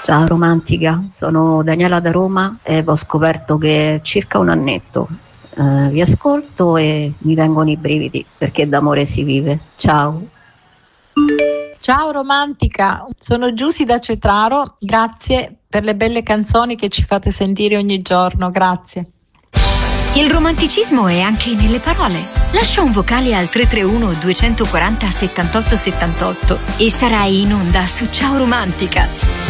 Ciao romantica, sono Daniela da Roma e ho scoperto che circa un annetto vi ascolto e mi vengono i brividi perché d'amore si vive. Ciao. Ciao romantica, sono Giusy da Cetraro, grazie per le belle canzoni che ci fate sentire ogni giorno, grazie. Il romanticismo è anche nelle parole. Lascia un vocale al 331 240 78 78 e sarai in onda su Ciao Romantica.